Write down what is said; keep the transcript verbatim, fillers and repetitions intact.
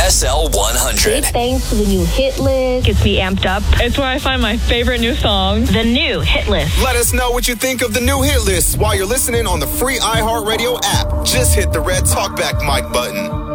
S L one hundred. Big thanks to the new hit list. Gets me amped up. It's where I find my favorite new songs. The new hit list. Let us know what you think of the new hit list while you're listening on the free iHeartRadio app. Just hit the red talkback mic button.